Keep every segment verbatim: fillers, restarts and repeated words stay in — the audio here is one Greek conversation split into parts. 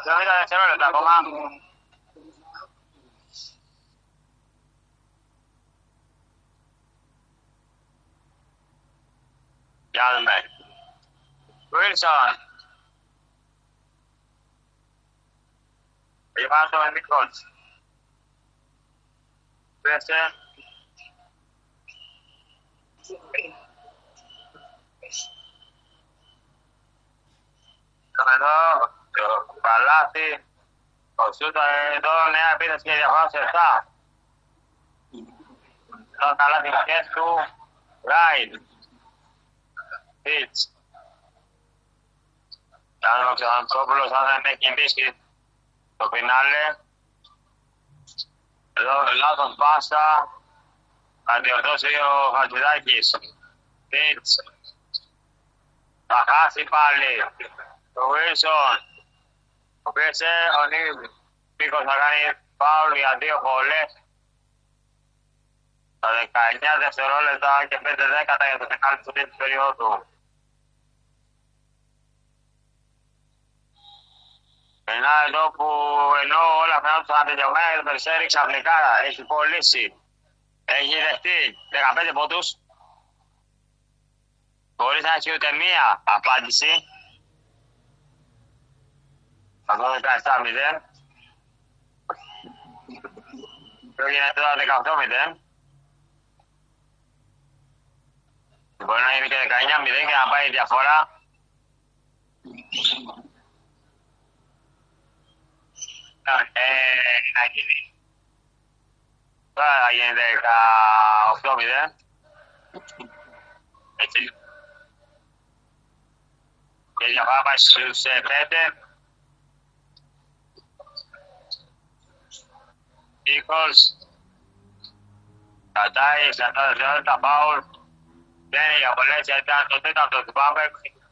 εβδομήντα δευτερόλεπτα ακόμα. Για να δούμε. Wilson. Λιβάνω το μικρός. Πέσε. Εδώ, το καλάθι. Ο Σούτο εδώ, νέα επίθεση και διαφορά σε επτά. Εδώ καλάθι και του. Ράιντ. Πιτς. Κάνουμε ο Ξαντσόπουλος, αν δεν έχει κινδύσει το φινάλε. Εδώ λάθος πάσα. Θα διορθώσει ο Χατζηδάκης. Πιτς. Θα χάσει πάλι. Το Wilson. Ο οποίος ο Νίκος θα κάνει φάουλ για δύο βολές. Τα δεκαεννιά δευτερόλεπτα και πέντε δέκατα για το φινάλε του τρίτου περίοδου. Ενώ εδώ που ενώ όλα φαινόταν τελειωμένα, το Περιστέρι ξαφνικά έχει κολλήσει. Έχει δεχτεί δεκαπέντε πόντους. Χωρίς να έχει ούτε μία απάντηση. Θα δούμε δεκαεπτά μηδέν. Και γίνεται τώρα δεκαοκτώ μηδέν. Μπορεί να γίνει και δεκαεννιά μηδέν και να πάει η διαφορά. Ε, να γίνει. Τώρα θα γίνει δεκαοκτώ μηδέν. Έτσι. Και η διαφορά πάει στους πέντε. Eagles. Κατάει, εξαρτάται δευτερόλεπτα, φάουλ. Δεν είναι για πολλές, γιατί ήταν το τέταρτο του Πάμπεκ.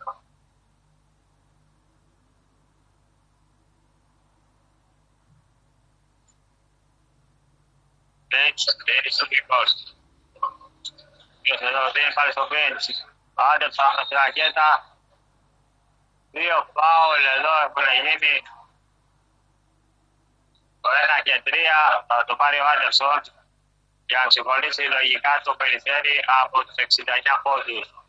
Δεν είναι στο Eagles. Ποιος εδώ δίνει πάλι στο bench. Άντεψα στη ρακέτα. Δύο φάουλ εδώ έχουν γίνει. Το ένα και τρία θα το πάρει ο Άντερσον για να συμφωνήσει λογικά το Περιστέρι από τους εξήντα εννιά πόντους.